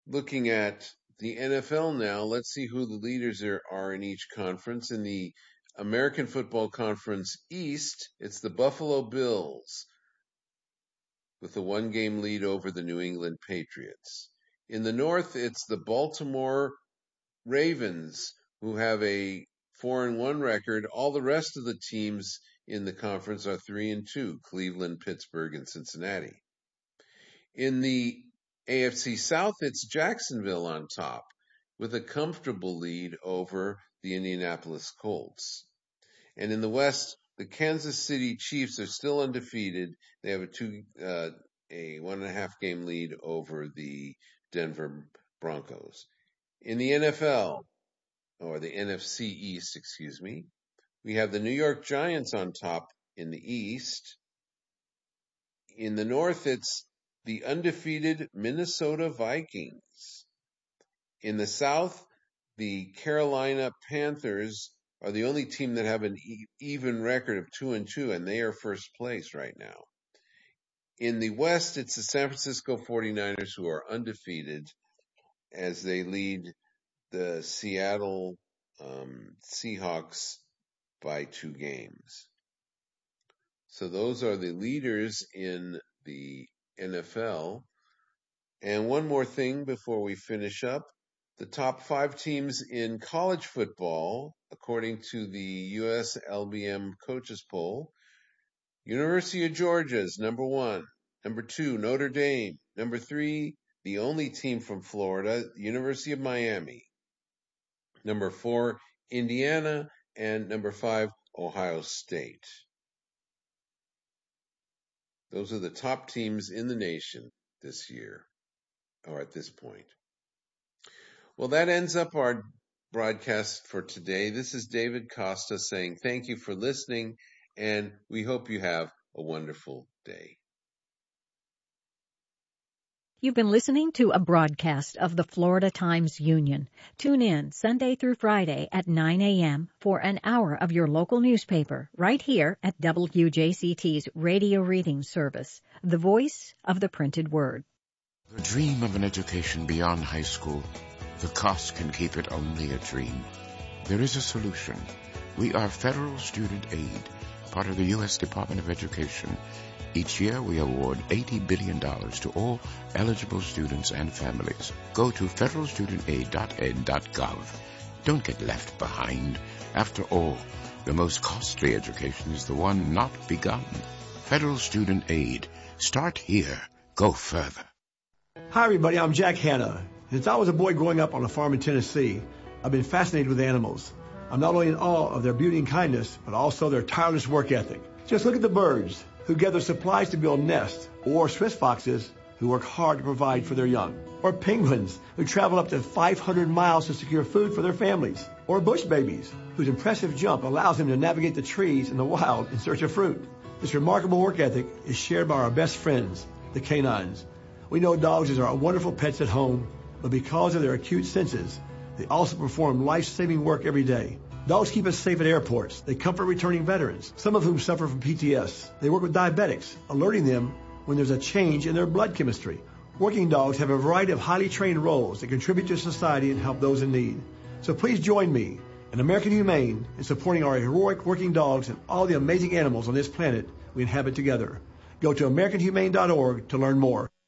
Looking at the NFL now, let's see who the leaders are in each conference. In the American Football Conference East, it's the Buffalo Bills with a 1-game lead over the New England Patriots. In the North, it's the Baltimore Ravens, who have a 4-1 record. All the rest of the teams in the conference are 3-2, Cleveland, Pittsburgh, and Cincinnati. In the AFC South, it's Jacksonville on top with a comfortable lead over the Indianapolis Colts. And in the West, the Kansas City Chiefs are still undefeated. They have a 1.5 game lead over the Denver Broncos. In the NFL, or the NFC East, we have the New York Giants on top in the East. In the North, it's the undefeated Minnesota Vikings. In the South, the Carolina Panthers are the only team that have an even record of 2-2, and they are first place right now. In the West, it's the San Francisco 49ers who are undefeated as they lead the Seattle Seahawks by 2 games. So those are the leaders in the NFL. And one more thing before we finish up. The top 5 teams in college football, according to the USLBM coaches poll, University of Georgia is number 1. Number 2, Notre Dame. Number 3, the only team from Florida, University of Miami. Number 4, Indiana. And number 5, Ohio State. Those are the top teams in the nation this year, or at this point. Well, that ends up our broadcast for today. This is David Costa saying thank you for listening, and we hope you have a wonderful day. You've been listening to a broadcast of the Florida Times Union. Tune in Sunday through Friday at 9 a.m. for an hour of your local newspaper right here at WJCT's Radio Reading Service, the voice of the printed word. The dream of an education beyond high school, the cost can keep it only a dream. There is a solution. We are Federal Student Aid, part of the U.S. Department of Education. Each year, we award $80 billion to all eligible students and families. Go to federalstudentaid.ed.gov. Don't get left behind. After all, the most costly education is the one not begun. Federal Student Aid. Start here. Go further. Hi, everybody. I'm Jack Hanna. Since I was a boy growing up on a farm in Tennessee, I've been fascinated with animals. I'm not only in awe of their beauty and kindness, but also their tireless work ethic. Just look at the birds who gather supplies to build nests, or Swiss foxes who work hard to provide for their young, or penguins who travel up to 500 miles to secure food for their families, or bush babies whose impressive jump allows them to navigate the trees in the wild in search of fruit. This remarkable work ethic is shared by our best friends, the canines. We know dogs are wonderful pets at home, but because of their acute senses, they also perform life-saving work every day. Dogs keep us safe at airports. They comfort returning veterans, some of whom suffer from PTS. They work with diabetics, alerting them when there's a change in their blood chemistry. Working dogs have a variety of highly trained roles that contribute to society and help those in need. So please join me and American Humane in supporting our heroic working dogs and all the amazing animals on this planet we inhabit together. Go to AmericanHumane.org to learn more.